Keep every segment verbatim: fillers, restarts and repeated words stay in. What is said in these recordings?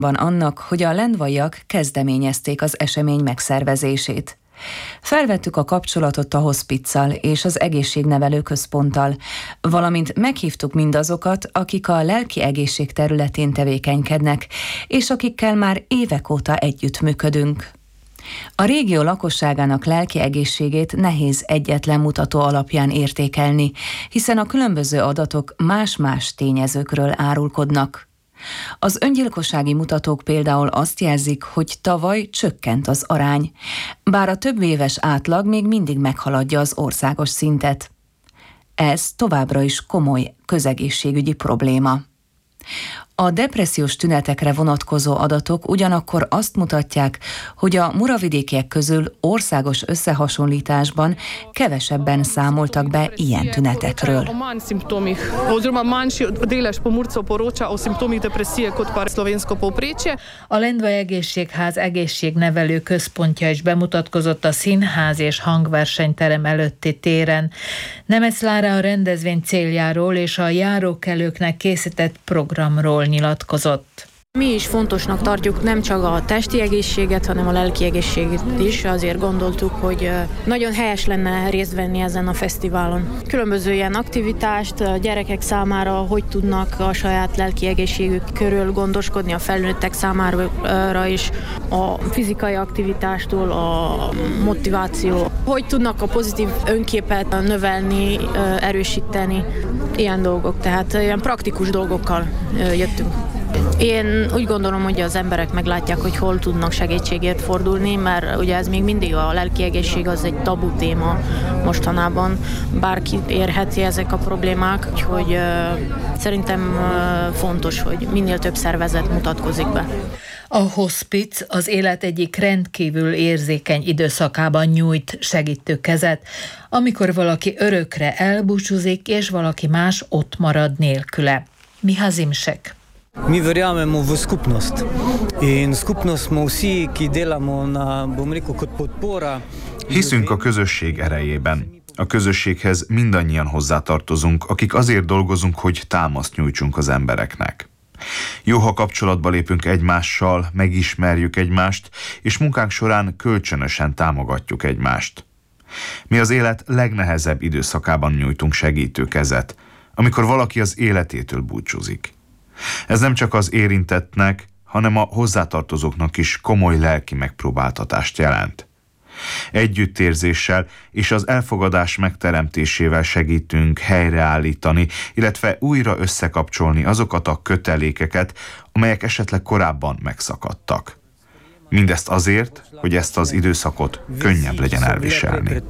van annak, hogy a lendvaiak kezdeményezték az esemény megszervezését. Felvettük a kapcsolatot a hospicccal és az egészségnevelő központtal, valamint meghívtuk mindazokat, akik a lelki egészség területén tevékenykednek, és akikkel már évek óta együttműködünk. A régió lakosságának lelki egészségét nehéz egyetlen mutató alapján értékelni, hiszen a különböző adatok más-más tényezőkről árulkodnak. Az öngyilkossági mutatók például azt jelzik, hogy tavaly csökkent az arány, bár a több éves átlag még mindig meghaladja az országos szintet. Ez továbbra is komoly közegészségügyi probléma. A depressziós tünetekre vonatkozó adatok ugyanakkor azt mutatják, hogy a muravidékiek közül országos összehasonlításban kevesebben számoltak be ilyen tünetekről. A Lendvai Egészségház egészségnevelő központja is bemutatkozott a színház és hangversenyterem előtti téren. Nemetz-Lára a rendezvény céljáról és a járókelőknek készített programról nyilatkozott. Mi is fontosnak tartjuk nem csak a testi egészséget, hanem a lelki egészséget is. Azért gondoltuk, hogy nagyon helyes lenne részt venni ezen a fesztiválon. Különböző ilyen aktivitást a gyerekek számára, hogy tudnak a saját lelki egészségük körül gondoskodni, a felnőttek számára is, a fizikai aktivitástól a motiváció, hogy tudnak a pozitív önképet növelni, erősíteni, ilyen dolgok, tehát ilyen praktikus dolgokkal jöttünk. Én úgy gondolom, hogy az emberek meglátják, hogy hol tudnak segítségért fordulni, mert ugye ez még mindig a lelki egészség az egy tabu téma mostanában. Bárki érheti ezek a problémák, úgyhogy uh, szerintem uh, fontos, hogy minél több szervezet mutatkozik be. A hospic az élet egyik rendkívül érzékeny időszakában nyújt segítő kezet, amikor valaki örökre elbúcsúzik, és valaki más ott marad nélküle. Miha Zimšek. Mi verjamemo v skupnost in skupnost smo vsi, ki delamo na, bom rekel, kot podpora. Hiszünk a közösség erejében. A közösséghez mindannyian hozzátartozunk, akik azért dolgozunk, hogy támaszt nyújtsunk az embereknek. Jó, ha kapcsolatba lépünk egymással, megismerjük egymást, és munkánk során kölcsönösen támogatjuk egymást. Mi az élet legnehezebb időszakában nyújtunk segítő kezet, amikor valaki az életétől búcsúzik. Ez nem csak az érintettnek, hanem a hozzátartozóknak is komoly lelki megpróbáltatást jelent. Együttérzéssel és az elfogadás megteremtésével segítünk helyreállítani, illetve újra összekapcsolni azokat a kötelékeket, amelyek esetleg korábban megszakadtak. Mindezt azért, hogy ezt az időszakot könnyebb legyen elviselni.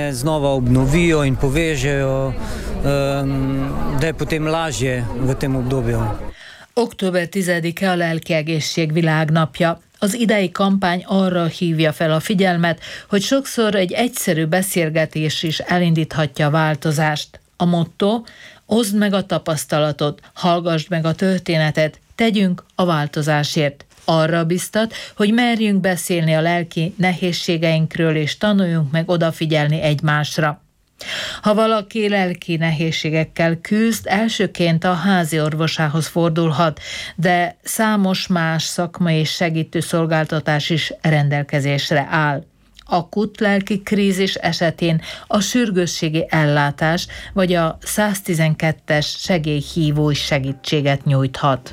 október tizedike a Lelki Egészség Világnapja. Az idei kampány arra hívja fel a figyelmet, hogy sokszor egy egyszerű beszélgetés is elindíthatja a változást. A motto: oszd meg a tapasztalatot, hallgassd meg a történetet, tegyünk a változásért. Arra biztat, hogy merjünk beszélni a lelki nehézségeinkről, és tanuljunk meg odafigyelni egymásra. Ha valaki lelki nehézségekkel küzd, elsőként a házi orvosához fordulhat, de számos más szakmai és segítő szolgáltatás is rendelkezésre áll. Akut lelki krízis esetén a sürgősségi ellátás vagy a száztizenkettes segélyhívó is segítséget nyújthat.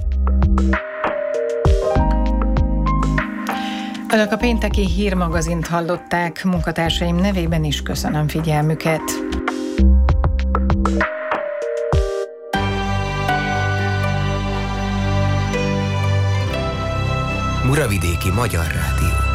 Önök a pénteki hírmagazint hallották, munkatársaim nevében is köszönöm figyelmüket. Muravidéki Magyar Rádió.